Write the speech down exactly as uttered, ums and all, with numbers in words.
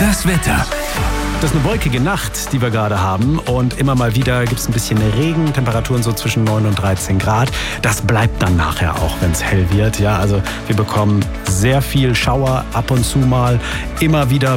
Das Wetter. Das ist eine wolkige Nacht, die wir gerade haben. Und immer mal wieder gibt es ein bisschen Regen. Temperaturen so zwischen neun und dreizehn Grad. Das bleibt dann nachher auch, wenn es hell wird. Ja, also wir bekommen sehr viel Schauer ab und zu mal. Immer wieder